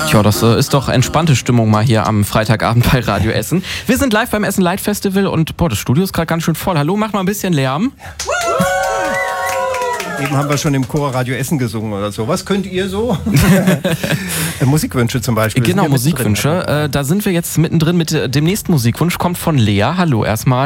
Tja, das ist doch entspannte Stimmung mal hier am Freitagabend bei Radio Essen. Wir sind live beim Essen Light Festival und das Studio ist gerade ganz schön voll. Hallo, macht mal ein bisschen Lärm. Eben haben wir schon im Chor Radio Essen gesungen oder so. Was könnt ihr so? Musikwünsche zum Beispiel. Genau, Musikwünsche. Da sind wir jetzt mittendrin mit dem nächsten Musikwunsch. Kommt von Lea. Hallo erstmal.